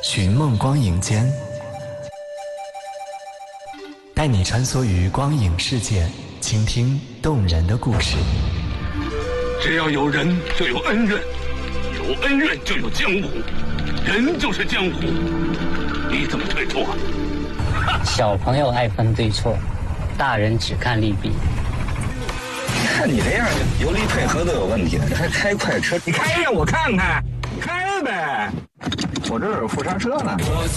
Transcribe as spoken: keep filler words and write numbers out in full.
寻梦光影间，带你穿梭于光影世界，倾听动人的故事。 只要有人就有恩怨，有恩怨就有江湖，人就是江湖，你怎么退出啊？ 小朋友爱分对错，大人只看利弊。 看你这样，油离配合都有问题了，你还开快车？你开让我看看，开呗！我这有副刹车呢。